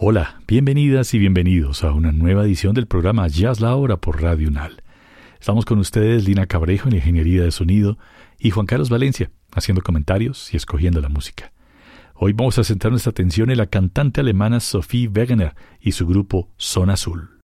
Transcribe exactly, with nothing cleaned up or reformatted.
Hola, bienvenidas y bienvenidos a una nueva edición del programa Jazz La Hora por Radio UNAL. Estamos con ustedes Lina Cabrejo en la ingeniería de sonido y Juan Carlos Valencia haciendo comentarios y escogiendo la música. Hoy vamos a centrar nuestra atención en la cantante alemana Sophie Wegener y su grupo Son Azul.